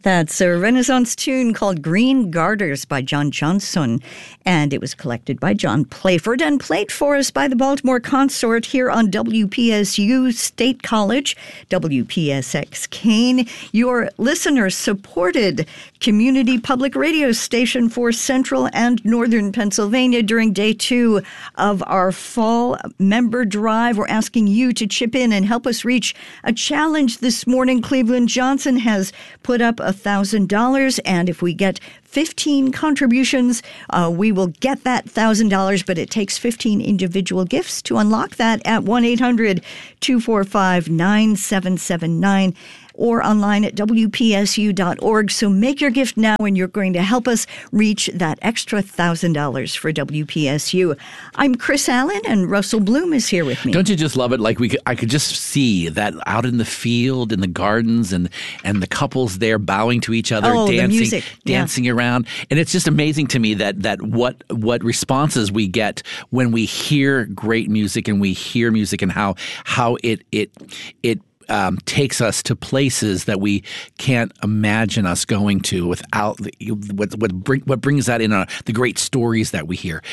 That's a Renaissance tune called Green Garters by John Johnson, and it was collected by John Playford and played for us by the Baltimore Consort here on WPSU State College, WPSX Kane, your listener-supported community public radio station for Central and Northern Pennsylvania during Day 2 of our Fall Member Drive. We're asking you to chip in and help us reach a challenge this morning. Cleveland Johnson has put up $1,000, and if we get 15 contributions, we will get that $1,000, but it takes 15 individual gifts to unlock that at 1-800-245-9779 or online at WPSU.org. So make your gift now, and you're going to help us reach that extra $1,000 for WPSU. I'm Chris Allen, and Russell Bloom is here with me. Don't you just love it? Like I could just see that out in the field, in the gardens, and the couples there bowing to each other, dancing around. And it's just amazing to me that what responses we get when we hear great music and we hear music, and how it takes us to places that we can't imagine us going to without what brings that in the great stories that we hear.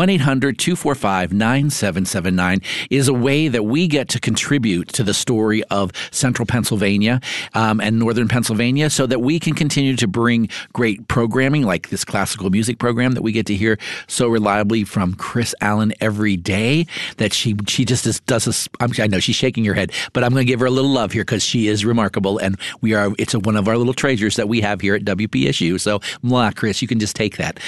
1-800-245-9779 is a way that we get to contribute to the story of Central Pennsylvania and Northern Pennsylvania, so that we can continue to bring great programming like this classical music program that we get to hear so reliably from Chris Allen every day. That she just does this. I know she's shaking her head, but I'm going to give her a little love here because she is remarkable, and it's one of our little treasures that we have here at WPSU. So, Chris, you can just take that.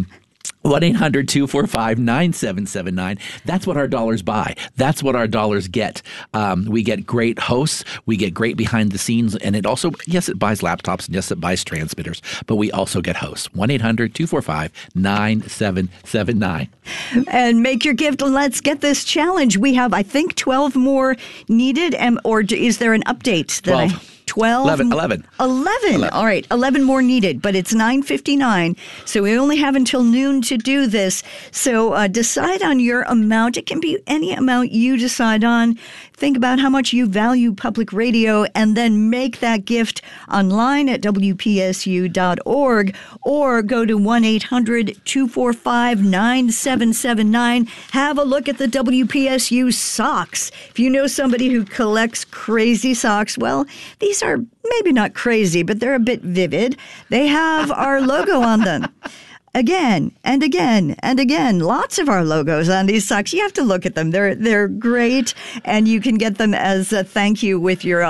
1-800-245-9779. That's what our dollars buy. That's what our dollars get. We get great hosts. We get great behind the scenes. And it also, yes, it buys laptops. And yes, it buys transmitters. But we also get hosts. 1-800-245-9779. And make your gift. Let's get this challenge. We have, I think, 12 more needed. Or is there an update? 11. 11. All right. 11 more needed, but it's 9:59. So we only have until noon to do this. So decide on your amount. It can be any amount you decide on. Think about how much you value public radio, and then make that gift online at WPSU.org, or go to 1-800-245-9779. Have a look at the WPSU socks. If you know somebody who collects crazy socks, well, these are maybe not crazy, but they're a bit vivid. They have our logo on them. Again and again and again, lots of our logos on these socks. You have to look at them. They're great, and you can get them as a thank you with your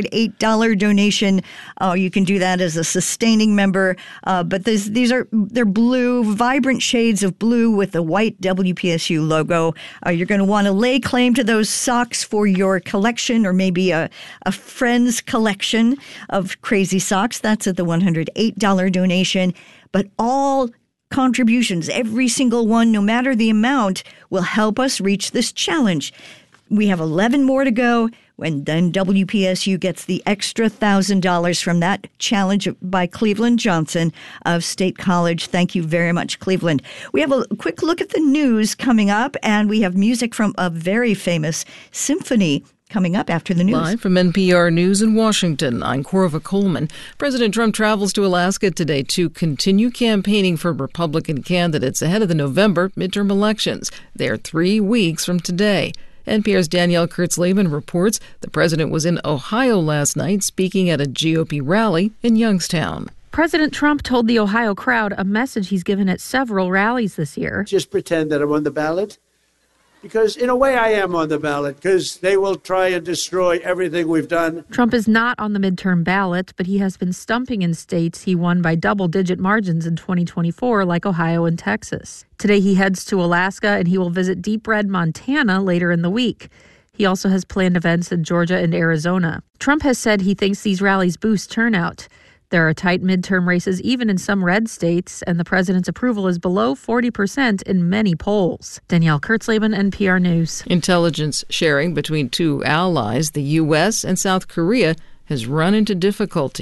$108 donation. You can do that as a sustaining member. But they're blue, vibrant shades of blue with the white WPSU logo. You're going to want to lay claim to those socks for your collection, or maybe a friend's collection of crazy socks. That's at the $108 donation. But all contributions, every single one, no matter the amount, will help us reach this challenge. We have 11 more to go, when then WPSU gets the extra $1,000 from that challenge by Cleveland Johnson of State College. Thank you very much, Cleveland. We have a quick look at the news coming up, and we have music from a very famous symphony coming up after the news. Live from NPR News in Washington, I'm Corva Coleman. President Trump travels to Alaska today to continue campaigning for Republican candidates ahead of the November midterm elections. They are 3 weeks from today. NPR's Danielle Kurtzleben reports the president was in Ohio last night speaking at a GOP rally in Youngstown. President Trump told the Ohio crowd a message he's given at several rallies this year. Just pretend that I'm on the ballot. Because in a way I am on the ballot, because they will try and destroy everything we've done. Trump is not on the midterm ballot, but he has been stumping in states he won by double-digit margins in 2024, like Ohio and Texas. Today he heads to Alaska, and he will visit Deep Red, Montana later in the week. He also has planned events in Georgia and Arizona. Trump has said he thinks these rallies boost turnout. There are tight midterm races even in some red states, and the president's approval is below 40% in many polls. Danielle Kurtzleben, NPR News. Intelligence sharing between two allies, the U.S. and South Korea, has run into difficulty.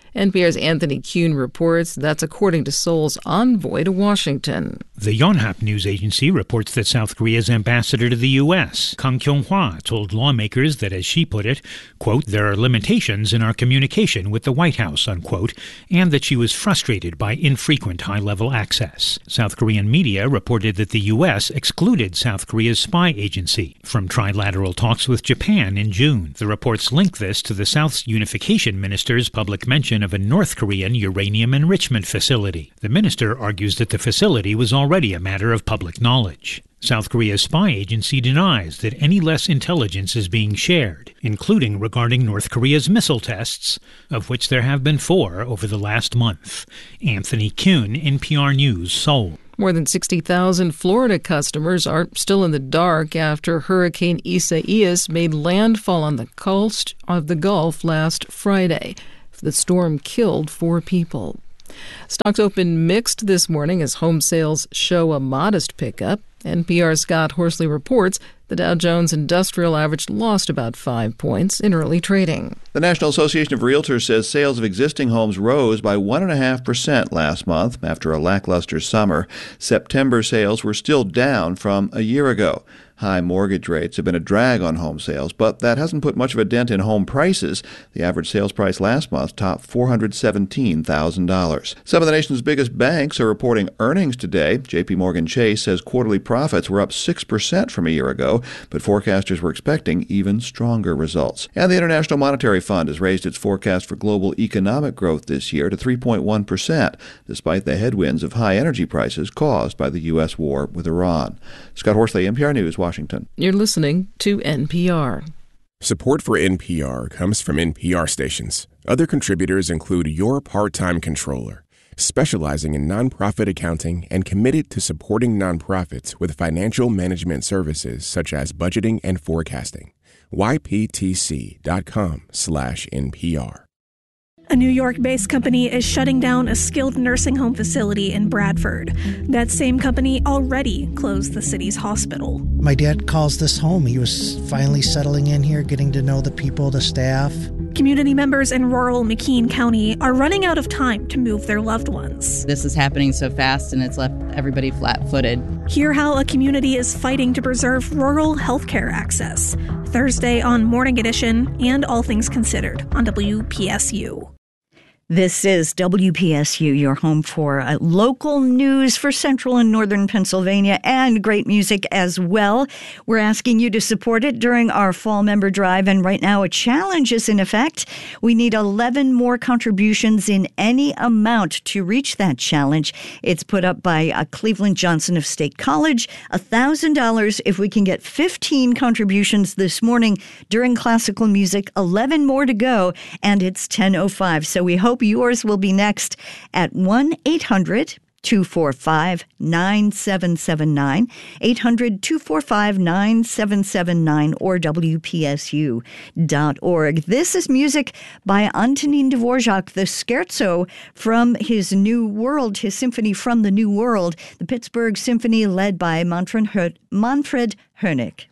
NPR's Anthony Kuhn reports that's according to Seoul's envoy to Washington. The Yonhap news agency reports that South Korea's ambassador to the U.S., Kang Kyung-hwa, told lawmakers that, as she put it, quote, there are limitations in our communication with the White House, unquote, and that she was frustrated by infrequent high-level access. South Korean media reported that the U.S. excluded South Korea's spy agency from trilateral talks with Japan in June. The reports link this to the South's unification minister's public mention of a North Korean uranium enrichment facility. The minister argues that the facility was already a matter of public knowledge. South Korea's spy agency denies that any less intelligence is being shared, including regarding North Korea's missile tests, of which there have been 4 over the last month. Anthony Kuhn, NPR News, Seoul. More than 60,000 Florida customers are still in the dark after Hurricane Isaias made landfall on the coast of the Gulf last Friday. The storm killed 4 people. Stocks opened mixed this morning as home sales show a modest pickup. NPR's Scott Horsley reports the Dow Jones Industrial Average lost about 5 points in early trading. The National Association of Realtors says sales of existing homes rose by 1.5% last month after a lackluster summer. September sales were still down from a year ago. High mortgage rates have been a drag on home sales, but that hasn't put much of a dent in home prices. The average sales price last month topped $417,000. Some of the nation's biggest banks are reporting earnings today. J.P. Morgan Chase says quarterly profits were up 6% from a year ago, but forecasters were expecting even stronger results. And the International Monetary Fund has raised its forecast for global economic growth this year to 3.1%, despite the headwinds of high energy prices caused by the U.S. war with Iran. Scott Horsley, NPR News, Washington. You're listening to NPR. Support for NPR comes from NPR stations. Other contributors include Your Part-Time Controller, specializing in nonprofit accounting and committed to supporting nonprofits with financial management services such as budgeting and forecasting. YPTC.com/NPR. A New York-based company is shutting down a skilled nursing home facility in Bradford. That same company already closed the city's hospital. My dad calls this home. He was finally settling in here, getting to know the people, the staff. Community members in rural McKean County are running out of time to move their loved ones. This is happening so fast, and it's left everybody flat-footed. Hear how a community is fighting to preserve rural healthcare access. Thursday on Morning Edition and All Things Considered on WPSU. This is WPSU, your home for local news for central and northern Pennsylvania and great music as well. We're asking you to support it during our fall member drive, and right now a challenge is in effect. We need 11 more contributions in any amount to reach that challenge. It's put up by Cleveland Johnson of State College, $1,000 if we can get 15 contributions this morning during classical music, 11 more to go, and it's 10:05. So we hope yours will be next at 1-800-245-9779, 800-245-9779, or WPSU.org. This is music by Antonin Dvorak, the Scherzo from his New World, his symphony from the New World, the Pittsburgh Symphony led by Manfred Hoernig.